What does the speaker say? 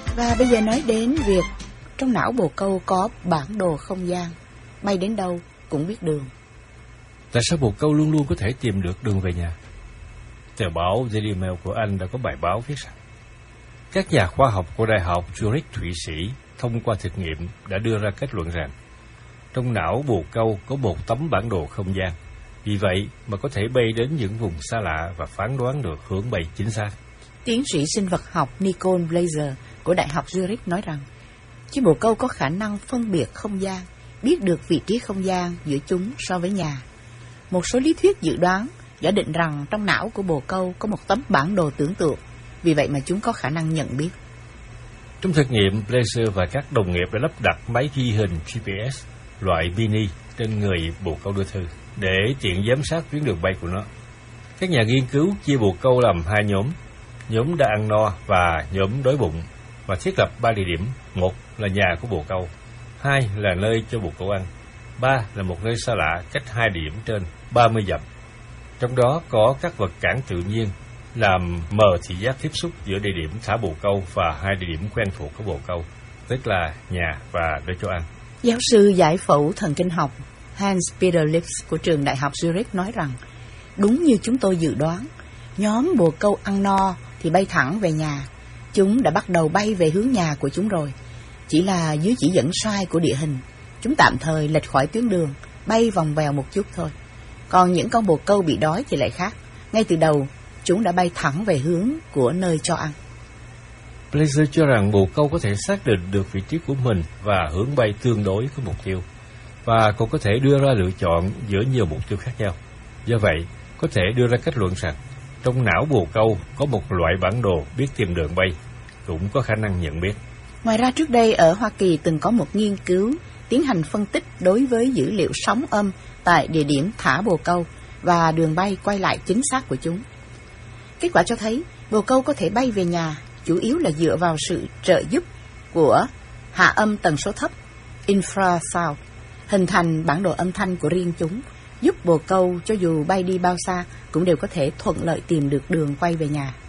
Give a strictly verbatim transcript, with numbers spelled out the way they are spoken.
Và bây giờ nói đến việc trong não bồ câu có bản đồ không gian, bay đến đâu cũng biết đường. Tại sao bồ câu luôn luôn có thể tìm được đường về nhà? Tờ báo Daily Mail của Anh đã có bài báo viết rằng các nhà khoa học của Đại học Zurich, Thụy Sĩ thông qua thực nghiệm đã đưa ra kết luận rằng trong não bồ câu có một tấm bản đồ không gian, vì vậy mà có thể bay đến những vùng xa lạ và phán đoán được hướng bay chính xác. Tiến sĩ sinh vật học Nicole Blazer của Đại học Zurich nói rằng chim bồ câu có khả năng phân biệt không gian, biết được vị trí không gian giữa chúng so với nhà. Một số lý thuyết dự đoán giả định rằng trong não của bồ câu có một tấm bản đồ tưởng tượng, vì vậy mà chúng có khả năng nhận biết. Trong thực nghiệm, Blazer và các đồng nghiệp đã lắp đặt máy ghi hình G P S loại mini trên người bồ câu đưa thư để tiện giám sát tuyến đường bay của nó. Các nhà nghiên cứu chia bồ câu làm hai nhóm, nhóm đã ăn no và nhóm đói bụng, và thiết lập ba địa điểm: một là nhà của bồ câu, hai là nơi cho bồ câu ăn, ba là một nơi xa lạ cách hai địa điểm trên ba mươi dặm. Trong đó có các vật cản tự nhiên làm mờ thị giác tiếp xúc giữa địa điểm thả bồ câu và hai địa điểm quen thuộc của bồ câu, tức là nhà và nơi cho ăn. Giáo sư giải phẫu thần kinh học Hans-Peter Lips của trường Đại học Zurich nói rằng đúng như chúng tôi dự đoán, nhóm bồ câu ăn no thì bay thẳng về nhà. Chúng đã bắt đầu bay về hướng nhà của chúng rồi. Chỉ là dưới chỉ dẫn sai của địa hình, chúng tạm thời lệch khỏi tuyến đường, bay vòng vèo một chút thôi. Còn những con bồ câu bị đói thì lại khác. Ngay từ đầu, chúng đã bay thẳng về hướng của nơi cho ăn. Blazer cho rằng bồ câu có thể xác định được vị trí của mình và hướng bay tương đối với mục tiêu, và còn có thể đưa ra lựa chọn giữa nhiều mục tiêu khác nhau. Do vậy, có thể đưa ra kết luận rằng trong não bồ câu có một loại bản đồ biết tìm đường bay, cũng có khả năng nhận biết. Ngoài ra, trước đây ở Hoa Kỳ từng có một nghiên cứu tiến hành phân tích đối với dữ liệu sóng âm tại địa điểm thả bồ câu và đường bay quay lại chính xác của chúng. Kết quả cho thấy bồ câu có thể bay về nhà chủ yếu là dựa vào sự trợ giúp của hạ âm tần số thấp infrasound, hình thành bản đồ âm thanh của riêng chúng, giúp bồ câu cho dù bay đi bao xa cũng đều có thể thuận lợi tìm được đường quay về nhà.